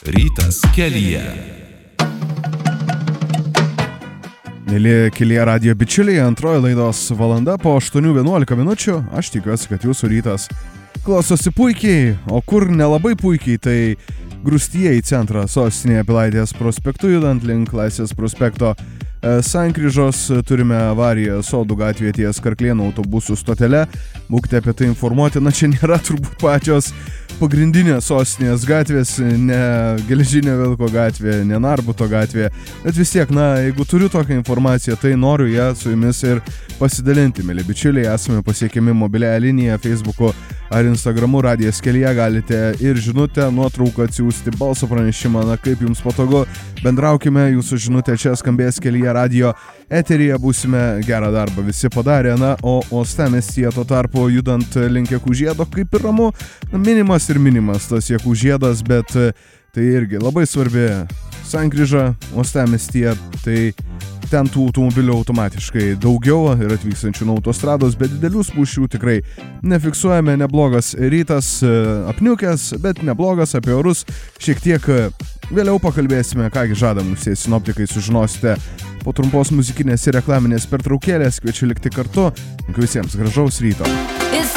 Rytas kelyje. Mėly Kelyje radijo bičiuliai, antroji laidos valanda po 8:11 minučių. Aš tikiuosi, kad jūsų rytas klausosi puikiai, o kur nelabai puikiai, tai Grūstyje į centrą sostinėje Pilaitės prospektu judant link Laisvės prospekto sankryžos. Turime avariją Sodų gatvėje ties Karklėnų autobusų stotele. Būkite apie tai informuoti. Na, čia nėra turbūt pačios pagrindinės sostinės gatvės, ne Geležinio Vilko gatvė, ne Narbuto gatvė, bet vis tiek, jeigu turiu tokią informaciją, tai noriu ją su jumis ir pasidalinti. Mėly bičiuliai, esame pasiekiami mobiliąją liniją Facebook'u ar Instagram'u Radijas kelyje, galite ir žinutę, nuotrauką atsiųsti, balso pranešimą, kaip jums patogu, bendraukime, jūsų žinutė čia skambės Kelyje radijo eteryje, būsime gerą darbą visi padarę, o uostamiestyje tuo tarpu judant link Jakų žiedo, kaip ir ramu, minimas tas Jakų žiedas, bet tai irgi labai svarbi sankryža uostamiestyje, tai ten tų automobilių automatiškai daugiau ir atvykstančių nuo autostrados, bet didelių spūsčių tikrai nefiksuojame. Neblogas rytas, apniukęs, bet neblogas. Apie orus šiek tiek vėliau pakalbėsime, kągi žada mūsų sinoptikai, sužinosite po trumpos muzikinės ir reklaminės pertraukėlės. Kviečiu likti kartu. Visiems gražaus ryto. It's